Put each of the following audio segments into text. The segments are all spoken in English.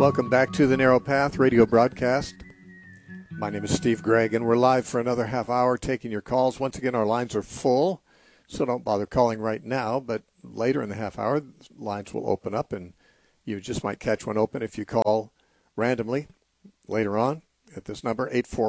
Welcome back to the Narrow Path radio broadcast. My name is Steve Gregg, and we're live for another half hour taking your calls. Once again, our lines are full, so don't bother calling right now, but later in the half hour, lines will open up, and you just might catch one open if you call randomly later on at this number,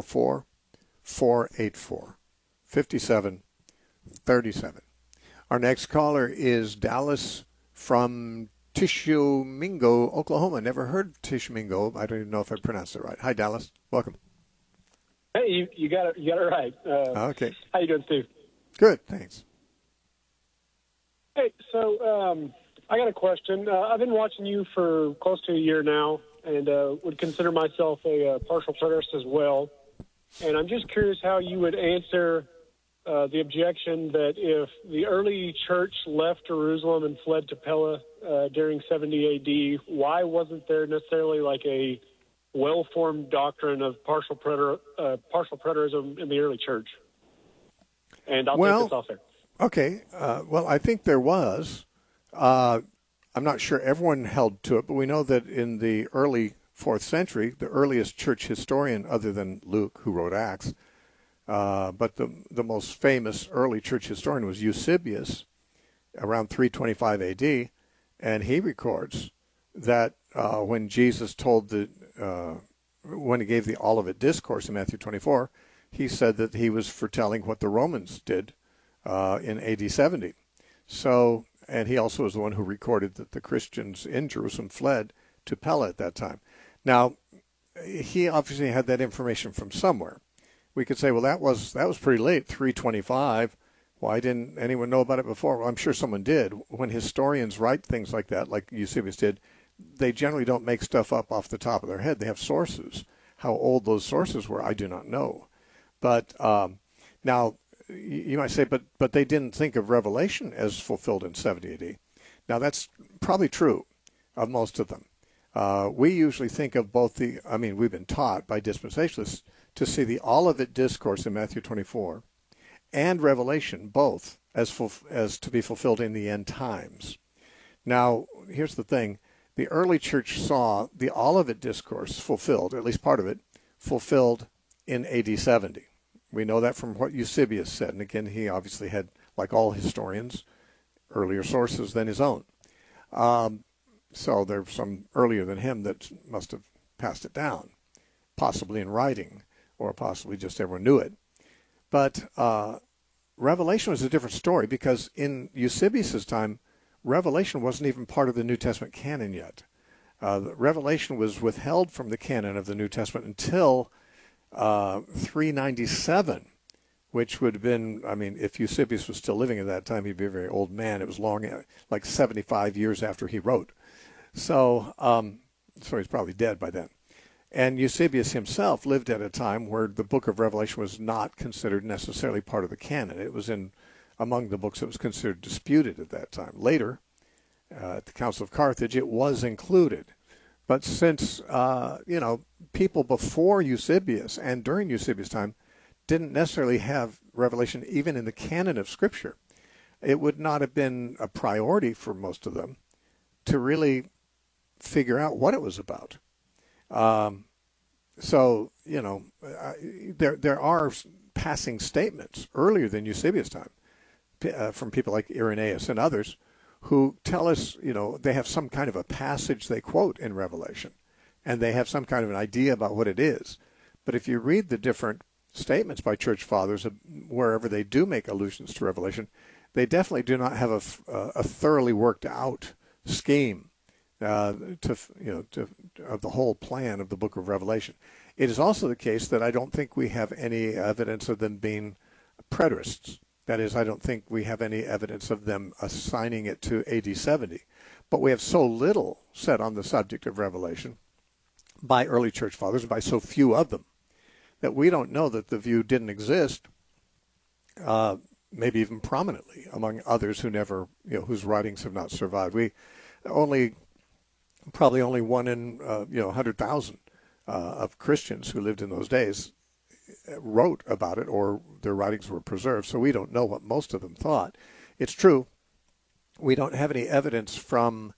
844-484-5737. Our next caller is Dallas from Tishomingo, Oklahoma. Never heard of Tishomingo. I don't even know if I pronounced it right. Hi, Dallas. Welcome. Hey, you got it right. Okay. How you doing, Steve? Good, thanks. Hey, so I got a question. I've been watching you for close to a year now, and would consider myself a partial preterist as well. And I'm just curious how you would answer the objection that if the early church left Jerusalem and fled to Pella during 70 A.D., why wasn't there necessarily like a well-formed doctrine of partial preterism in the early church? And I'll take this off there. Okay. Well, I think there was. I'm not sure everyone held to it, but we know that in the early 4th century, the earliest church historian other than Luke, who wrote Acts, but the most famous early church historian was Eusebius, around 325 A.D., and he records that when Jesus when he gave the Olivet Discourse in Matthew 24, he said that he was foretelling what the Romans did in A.D. 70. So, and he also was the one who recorded that the Christians in Jerusalem fled to Pella at that time. Now, he obviously had that information from somewhere. We could say, well, that was pretty late, 325. Why didn't anyone know about it before? Well, I'm sure someone did. When historians write things like that, like Eusebius did, they generally don't make stuff up off the top of their head. They have sources. How old those sources were, I do not know. But now, you might say, but they didn't think of Revelation as fulfilled in 70 AD. Now, that's probably true of most of them. We usually think of both we've been taught by dispensationalists to see the Olivet Discourse in Matthew 24 and Revelation both as to be fulfilled in the end times. Now, here's the thing. The early church saw the Olivet Discourse fulfilled, at least part of it, fulfilled in AD 70. We know that from what Eusebius said. And again, he obviously had, like all historians, earlier sources than his own. So there's some earlier than him that must have passed it down, possibly in writing, or possibly just everyone knew it. But Revelation was a different story because in Eusebius' time, Revelation wasn't even part of the New Testament canon yet. Revelation was withheld from the canon of the New Testament until 397, which would have been, if Eusebius was still living at that time, he'd be a very old man. It was long, like 75 years after he wrote. So he's probably dead by then. And Eusebius himself lived at a time where the book of Revelation was not considered necessarily part of the canon. It was among the books that was considered disputed at that time. Later, at the Council of Carthage, it was included. But since, people before Eusebius and during Eusebius' time didn't necessarily have Revelation even in the canon of Scripture, it would not have been a priority for most of them to really figure out what it was about. There are passing statements earlier than Eusebius' time from people like Irenaeus and others who tell us, they have some kind of a passage they quote in Revelation, and they have some kind of an idea about what it is. But if you read the different statements by church fathers, wherever they do make allusions to Revelation, they definitely do not have a thoroughly worked out scheme of the whole plan of the book of Revelation. It is also the case that I don't think we have any evidence of them being preterists. That is, I don't think we have any evidence of them assigning it to AD 70. But we have so little said on the subject of Revelation by early church fathers, by so few of them, that we don't know that the view didn't exist, maybe even prominently among others who never, whose writings have not survived. We probably only one in 100,000 of Christians who lived in those days wrote about it, or their writings were preserved, so we don't know what most of them thought. It's true, we don't have any evidence from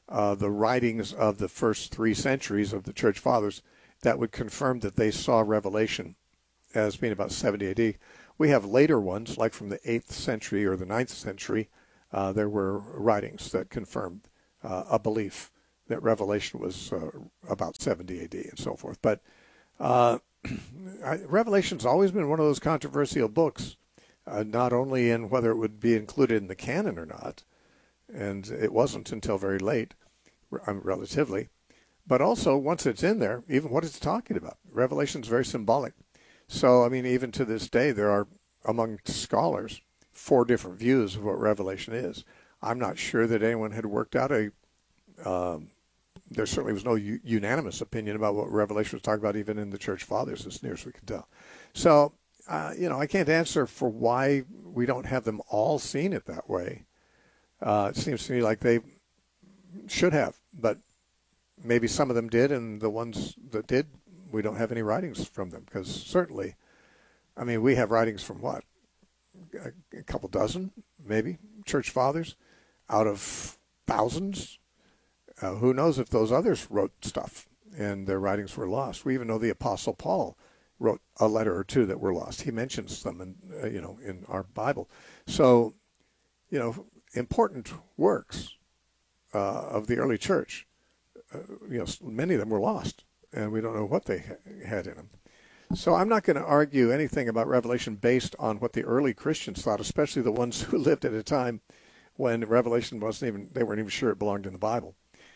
the writings of the first 3 centuries of the Church Fathers that would confirm that they saw Revelation as being about 70 AD. We have later ones, like from the 8th century or the 9th century. There were writings that confirmed a belief that Revelation was about 70 AD and so forth. But Revelation's always been one of those controversial books, not only in whether it would be included in the canon or not, and it wasn't until very late, relatively, but also once it's in there, even what it's talking about. Revelation's very symbolic. So, I mean, even to this day, there are, among scholars, 4 different views of what Revelation is. I'm not sure that anyone had worked out there certainly was no unanimous opinion about what Revelation was talking about, even in the Church Fathers, as near as we can tell. So, I can't answer for why we don't have them all seen it that way. It seems to me like they should have, but maybe some of them did, and the ones that did, we don't have any writings from them, because certainly, I mean, we have writings from what? A couple dozen, maybe, Church Fathers, out of thousands. Who knows if those others wrote stuff and their writings were lost. We even know the Apostle Paul wrote a letter or 2 that were lost. He mentions them in our Bible. So, important works of the early church, many of them were lost, and we don't know what they had in them. So I'm not going to argue anything about Revelation based on what the early Christians thought, especially the ones who lived at a time when Revelation they weren't even sure it belonged in the Bible.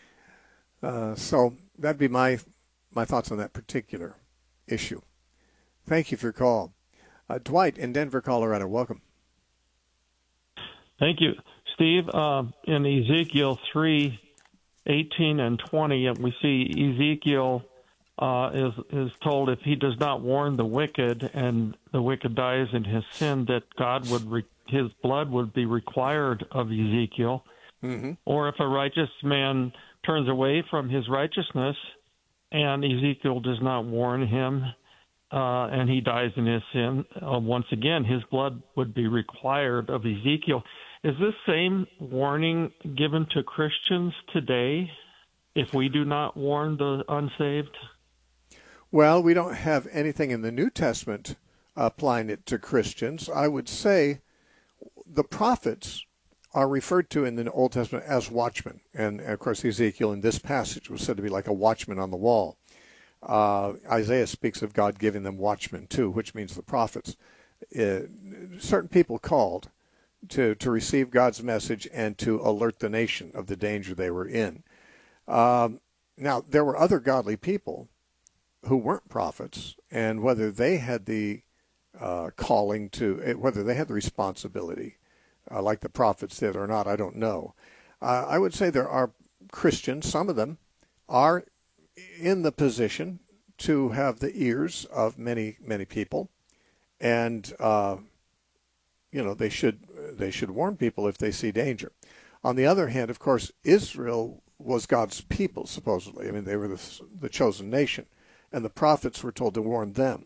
So that'd be my thoughts on that particular issue. Thank you for your call. Dwight in Denver, Colorado, welcome. Thank you. Steve, in Ezekiel 3:18 and 20, we see Ezekiel is told if he does not warn the wicked and the wicked dies in his sin, that his blood would be required of Ezekiel. Mm-hmm. Or if a righteous man turns away from his righteousness and Ezekiel does not warn him and he dies in his sin, once again, his blood would be required of Ezekiel. Is this same warning given to Christians today if we do not warn the unsaved? Well, we don't have anything in the New Testament applying it to Christians. I would say the prophets are referred to in the Old Testament as watchmen. And, of course, Ezekiel in this passage was said to be like a watchman on the wall. Isaiah speaks of God giving them watchmen, too, which means the prophets. Certain people called to receive God's message and to alert the nation of the danger they were in. Now, there were other godly people who weren't prophets, and whether they had the calling whether they had the responsibility like the prophets did or not, I don't know. I would say there are Christians, some of them are in the position to have the ears of many, many people, and they should warn people if they see danger. On the other hand, of course, Israel was God's people, supposedly. I mean, they were the chosen nation, and the prophets were told to warn them.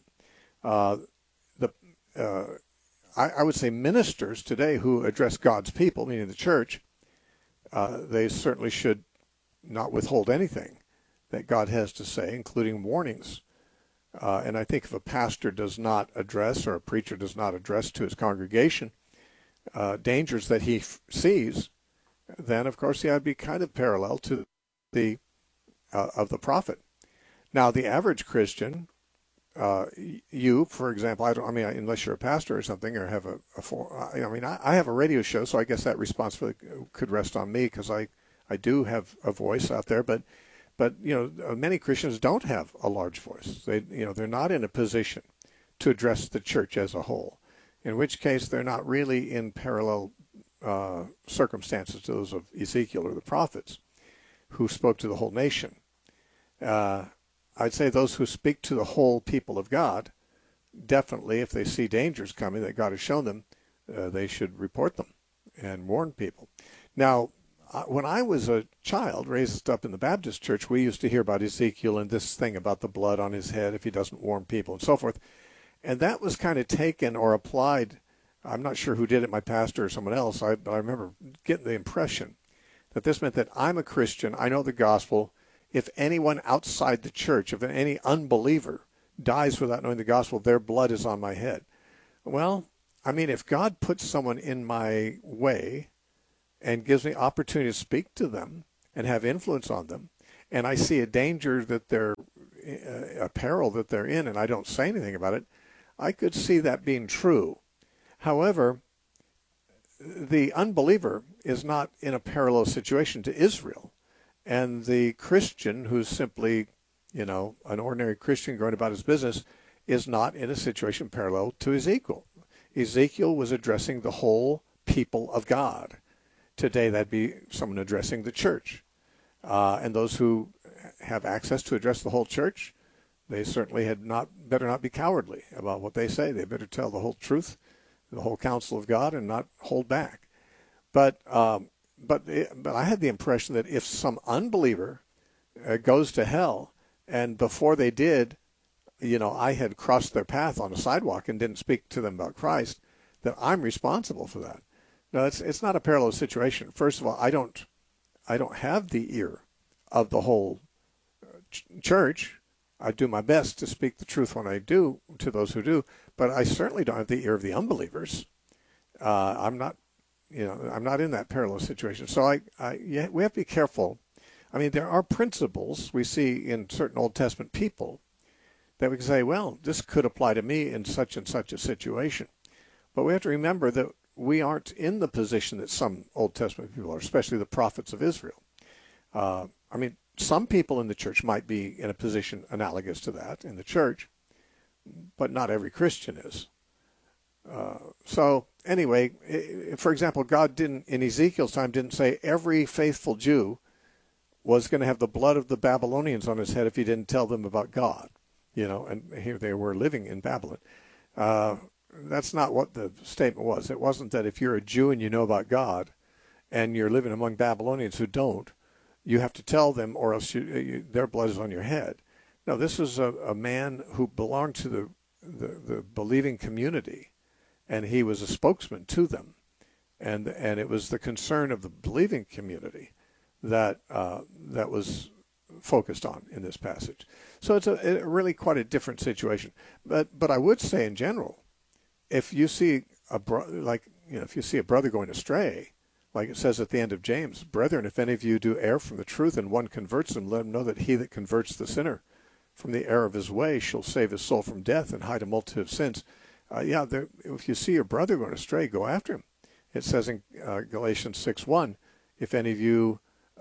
I would say ministers today who address God's people, meaning the church, they certainly should not withhold anything that God has to say, including warnings. And I think if a pastor does not address, or a preacher does not address to his congregation dangers that he sees, then of course he would be kind of parallel to the of the prophet. Now, the average Christian, you, for example, unless you're a pastor or something, or have I have a radio show, so I guess that responsibility could rest on me, because I do have a voice out there, but many Christians don't have a large voice. They're not in a position to address the church as a whole, in which case they're not really in parallel circumstances to those of Ezekiel or the prophets who spoke to the whole nation. I'd say those who speak to the whole people of God, definitely, if they see dangers coming that God has shown them, they should report them and warn people. Now, when I was a child, raised up in the Baptist church, we used to hear about Ezekiel and this thing about the blood on his head if he doesn't warn people and so forth. And that was kind of taken or applied. I'm not sure who did it, my pastor or someone else, but I remember getting the impression that this meant that I'm a Christian, I know the gospel. If anyone outside the church, if any unbeliever dies without knowing the gospel, their blood is on my head. Well, I mean, if God puts someone in my way and gives me opportunity to speak to them and have influence on them, and I see a danger that they're, a peril that they're in, and I don't say anything about it, I could see that being true. However, the unbeliever is not in a parallel situation to Israel. And the Christian, who's simply, an ordinary Christian going about his business, is not in a situation parallel to Ezekiel. Ezekiel was addressing the whole people of God. Today, that'd be someone addressing the church. And those who have access to address the whole church, they certainly better not be cowardly about what they say. They better tell the whole truth, the whole counsel of God, and not hold back. But I had the impression that if some unbeliever goes to hell, and before they did, I had crossed their path on a sidewalk and didn't speak to them about Christ, that I'm responsible for that. No, it's not a parallel situation. First of all, I don't have the ear of the whole church. I do my best to speak the truth when I do to those who do, but I certainly don't have the ear of the unbelievers. I'm not in that parallel situation. So we have to be careful. I mean, there are principles we see in certain Old Testament people that we can say, well, this could apply to me in such and such a situation. But we have to remember that we aren't in the position that some Old Testament people are, especially the prophets of Israel. Some people in the church might be in a position analogous to that in the church, but not every Christian is. So anyway, for example, God in Ezekiel's time didn't say every faithful Jew was going to have the blood of the Babylonians on his head if he didn't tell them about God, and here they were living in Babylon. That's not what the statement was. It wasn't that if you're a Jew and you know about God and you're living among Babylonians who don't, you have to tell them or else their blood is on your head. No, this was a man who belonged to the believing community, and he was a spokesman to them. And it was the concern of the believing community that was focused on in this passage. So it's a really quite a different situation. But I would say in general, if you see if you see a brother going astray, like it says at the end of James, brethren, if any of you do err from the truth and one converts him, let him know that he that converts the sinner from the error of his way shall save his soul from death and hide a multitude of sins. If you see your brother going astray, go after him. It says in Galatians 6:1, if any of you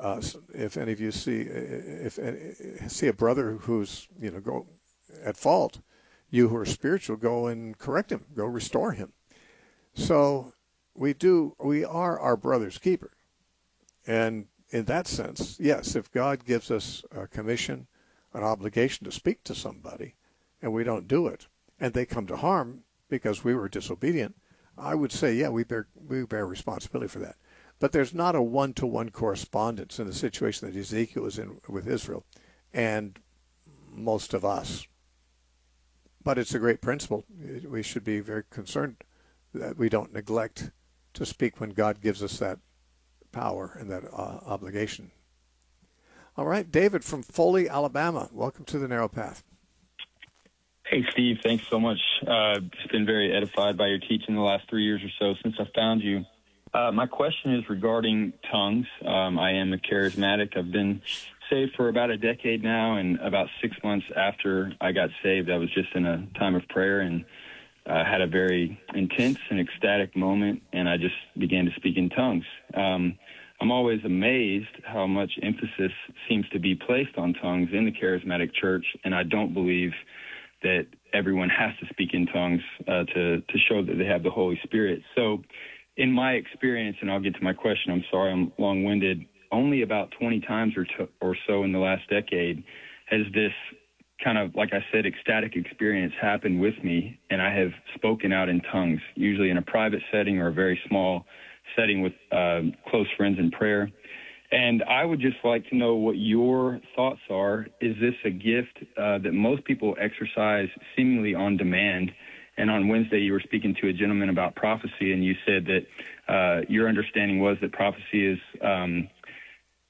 see a brother who's go at fault, you who are spiritual, go and correct him, go restore him. So we are our brother's keeper. And in that sense, yes, if God gives us a commission, an obligation to speak to somebody, and we don't do it, and they come to harm because we were disobedient, I would say, yeah, we bear responsibility for that. But there's not a one-to-one correspondence in the situation that Ezekiel is in with Israel and most of us. But it's a great principle. We should be very concerned that we don't neglect to speak when God gives us that power and that obligation. All right, David from Foley, Alabama. Welcome to the Narrow Path. Hey, Steve. Thanks so much. Just been very edified by your teaching the last 3 years or so since I found you. My question is regarding tongues. I am a charismatic. I've been saved for about a decade now, and about 6 months after I got saved, I was just in a time of prayer and had a very intense and ecstatic moment, and I just began to speak in tongues. I'm always amazed how much emphasis seems to be placed on tongues in the charismatic church, and I don't believe that everyone has to speak in tongues to show that they have the Holy Spirit. So in my experience, and I'll get to my question, I'm sorry I'm long-winded, only about 20 times or so in the last decade has this kind of, like I said, ecstatic experience happened with me, and I have spoken out in tongues, usually in a private setting or a very small setting with close friends in prayer. And I would just like to know what your thoughts are. Is this a gift that most people exercise seemingly on demand? And on Wednesday, you were speaking to a gentleman about prophecy, and you said that your understanding was that prophecy is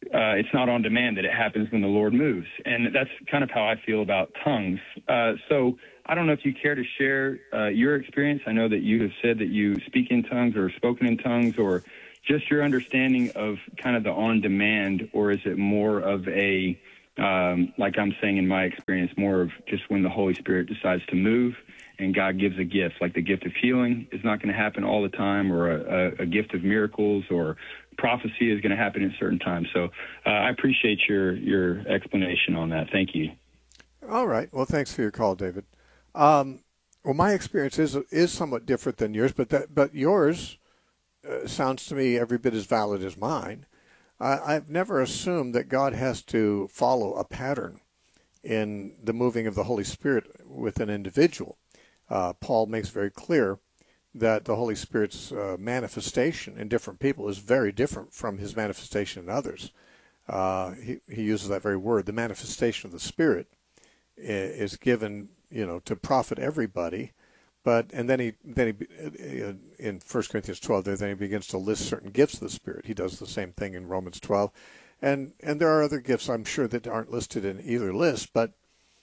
it's not on demand, that it happens when the Lord moves. And that's kind of how I feel about tongues. So I don't know if you care to share your experience. I know that you have said that you speak in tongues or spoken in tongues, or just your understanding of kind of the on demand, or is it more of a, like I'm saying in my experience, more of just when the Holy Spirit decides to move and God gives a gift, like the gift of healing is not going to happen all the time, or a gift of miracles, or prophecy is going to happen at certain times. So I appreciate your explanation on that. Thank you. All right. Well, thanks for your call, David. Well, my experience is somewhat different than yours, but yours sounds to me every bit as valid as mine. I've never assumed that God has to follow a pattern in the moving of the Holy Spirit with an individual. Paul makes very clear that the Holy Spirit's manifestation in different people is very different from his manifestation in others. He uses that very word. The manifestation of the Spirit is given, to profit everybody. And then he in 1 Corinthians 12, then he begins to list certain gifts of the Spirit. He does the same thing in Romans 12. And there are other gifts, I'm sure, that aren't listed in either list. But,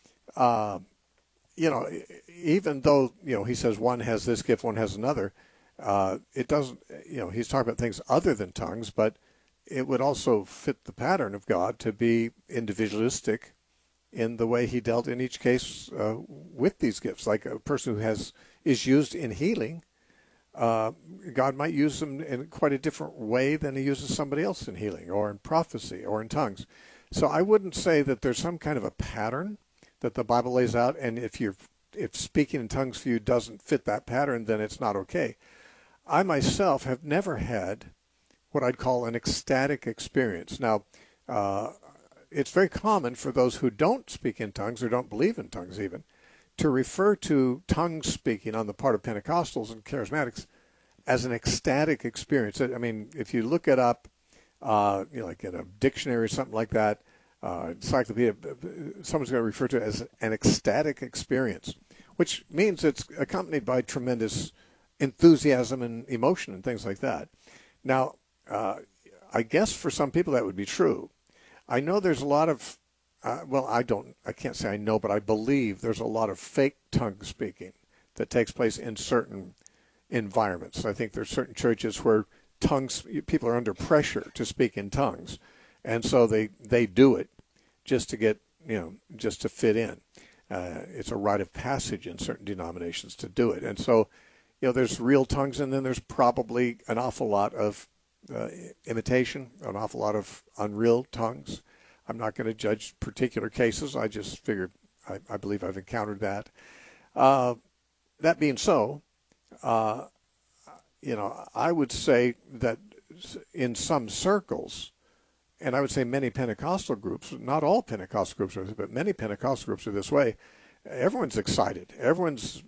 even though, he says one has this gift, one has another, it doesn't, he's talking about things other than tongues, but it would also fit the pattern of God to be individualistic in the way he dealt in each case with these gifts. Like a person who is used in healing, God might use them in quite a different way than he uses somebody else in healing, or in prophecy, or in tongues. So I wouldn't say that there's some kind of a pattern that the Bible lays out, and if speaking in tongues for you doesn't fit that pattern, then it's not okay. I myself have never had what I'd call an ecstatic experience. Now, it's very common for those who don't speak in tongues, or don't believe in tongues even, to refer to tongue speaking on the part of Pentecostals and charismatics as an ecstatic experience. I mean, if you look it up, like in a dictionary or something like that, encyclopedia, someone's going to refer to it as an ecstatic experience, which means it's accompanied by tremendous enthusiasm and emotion and things like that. Now, I guess for some people that would be true. I know there's a lot of, I can't say I know, but I believe there's a lot of fake tongue speaking that takes place in certain environments. I think there's certain churches where people are under pressure to speak in tongues, and so they do it just to get, just to fit in. It's a rite of passage in certain denominations to do it. And so, there's real tongues, and then there's probably an awful lot of imitation, an awful lot of unreal tongues. I'm not going to judge particular cases. I just figured I believe I've encountered that. That being so, I would say that in some circles, and I would say many Pentecostal groups, not all Pentecostal groups are, but many Pentecostal groups are this way. Everyone's excited. Everyone's,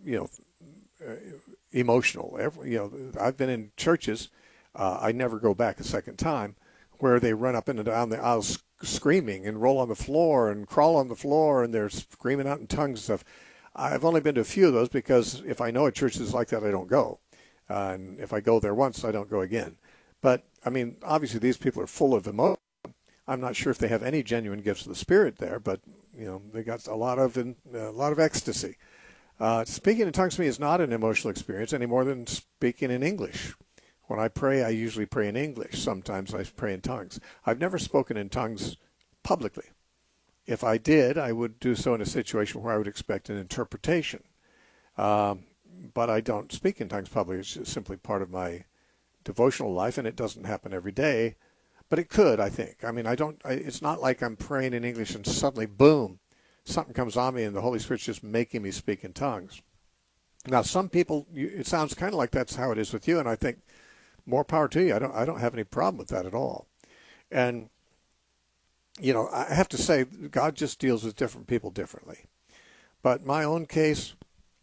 emotional. I've been in churches, I never go back a second time, where they run up and down the aisles screaming and roll on the floor and crawl on the floor, and they're screaming out in tongues and stuff. I've only been to a few of those, because if I know a church is like that, I don't go. And if I go there once, I don't go again. But, I mean, obviously these people are full of emotion. I'm not sure if they have any genuine gifts of the Spirit there, but, they got a lot of ecstasy. Speaking in tongues to me is not an emotional experience any more than speaking in English. When I pray, I usually pray in English. Sometimes I pray in tongues. I've never spoken in tongues publicly. If I did, I would do so in a situation where I would expect an interpretation. But I don't speak in tongues publicly. It's just simply part of my devotional life, and it doesn't happen every day. But it could, I think. I mean, it's not like I'm praying in English and suddenly, boom, something comes on me and the Holy Spirit's just making me speak in tongues. Now, some people, it sounds kind of like that's how it is with you, and I think more power to you. I don't have any problem with that at all. And, I have to say, God just deals with different people differently. But my own case,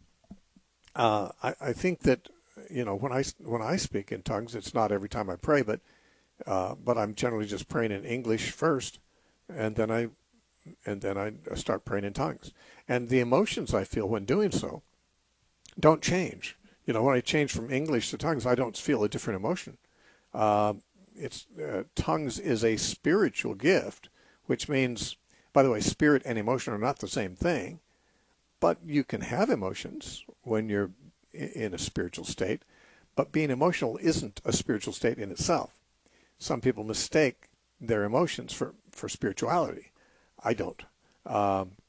I think that, when I speak in tongues, it's not every time I pray, but I'm generally just praying in English first, and then I start praying in tongues. And the emotions I feel when doing so don't change. When I change from English to tongues, I don't feel a different emotion. tongues is a spiritual gift, which means, by the way, spirit and emotion are not the same thing, but you can have emotions when you're in a spiritual state, but being emotional isn't a spiritual state in itself. Some people mistake their emotions for spirituality. I don't.